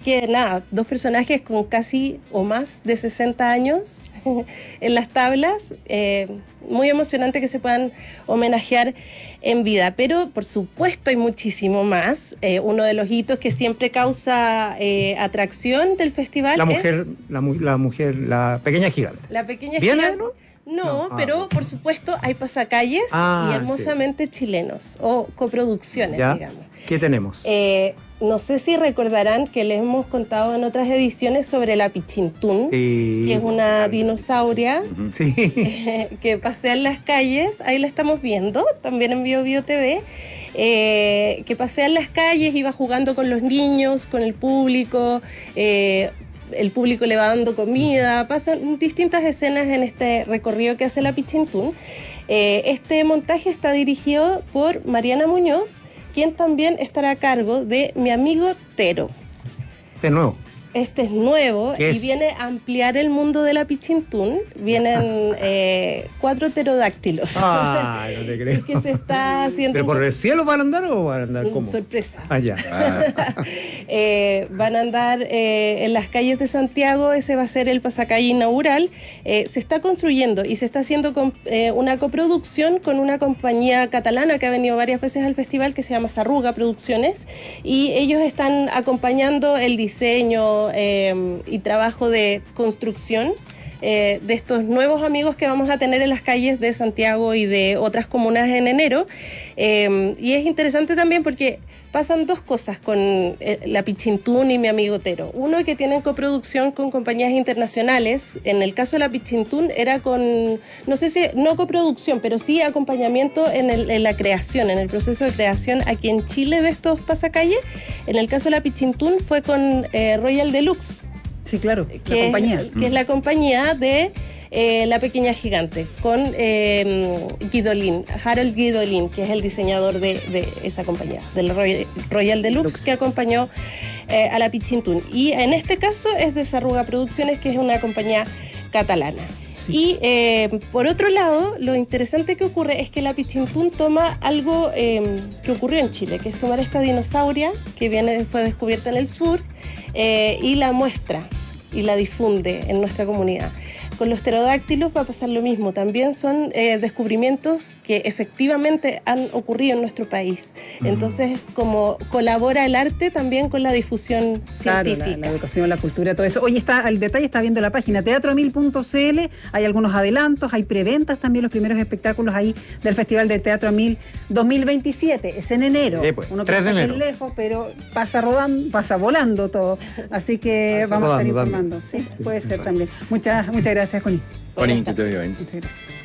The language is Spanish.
que nada, 2 personajes con casi o más de 60 años en las tablas. Muy emocionante que se puedan homenajear en vida, pero por supuesto hay muchísimo más. Uno de los hitos que siempre causa atracción del festival es la pequeña gigante. La pequeña ¿Viene, gigante. no? No, pero por supuesto hay pasacalles y hermosamente chilenos o coproducciones, ¿Ya? digamos. ¿Qué tenemos? No sé si recordarán que les hemos contado en otras ediciones sobre la Pichintún, que es una dinosauria que pasea en las calles. Ahí la estamos viendo, también en Bio Bio TV, que pasea en las calles y va jugando con los niños, con el público. El público le va dando comida, pasan distintas escenas en este recorrido que hace la Pichintún. Este montaje está dirigido por Mariana Muñoz, quien también estará a cargo de Mi Amigo Tero. Este es nuevo. Este es nuevo y viene a ampliar el mundo de la Pichintún. Vienen 4 pterodáctilos. Ah, no te creo. Que se está haciendo. ¿Pero por el cielo van a andar o van a andar cómo? Sorpresa. Ah, ya. Van a andar en las calles de Santiago. Ese va a ser el pasacalle inaugural. Se está construyendo y se está haciendo una coproducción con una compañía catalana que ha venido varias veces al festival, que se llama Sarruga Producciones, y ellos están acompañando el diseño y trabajo de construcción de estos nuevos amigos que vamos a tener en las calles de Santiago y de otras comunas en enero. Y es interesante también porque pasan 2 cosas con la Pichintún y Mi Amigo Tero. Uno, que tienen coproducción con compañías internacionales. En el caso de la Pichintún era con, no sé si, no coproducción, pero sí acompañamiento en la creación, en el proceso de creación aquí en Chile de estos pasacalles. En el caso de la Pichintún fue con Royal Deluxe. Sí, claro, la compañía. Que es la compañía de La Pequeña Gigante, con Guidolin, Harold Guidolin, que es el diseñador de esa compañía, del Royal Deluxe, que acompañó a la Pichintún. Y en este caso es de Sarruga Producciones, que es una compañía catalana. Sí. Y por otro lado, lo interesante que ocurre es que la Pichintún toma algo que ocurrió en Chile, que es tomar esta dinosauria que fue descubierta en el sur, y la muestra y la difunde en nuestra comunidad. Con los pterodáctilos va a pasar lo mismo. También son descubrimientos que efectivamente han ocurrido en nuestro país. Entonces, como colabora el arte también con la difusión científica. La educación, la cultura, todo eso. Oye, el detalle está viendo la página teatro1000.cl. Hay algunos adelantos, hay preventas también, los primeros espectáculos ahí del Festival de Teatro 1000 2027. Es en enero. Pues, uno 3 de enero. Es lejos, pero pasa volando todo. Así que vamos a estar informando. Sí, puede ser también. Muchas gracias, Connie. Connie, que te veo bien. Muchas gracias.